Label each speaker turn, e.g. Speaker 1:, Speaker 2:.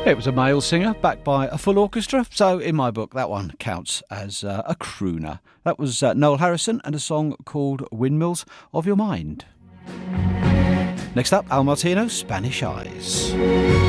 Speaker 1: It was a male singer backed by a full orchestra, so in my book that one counts as a crooner. That was Noel Harrison and a song called Windmills of Your Mind. Next up, Al Martino, Spanish Eyes.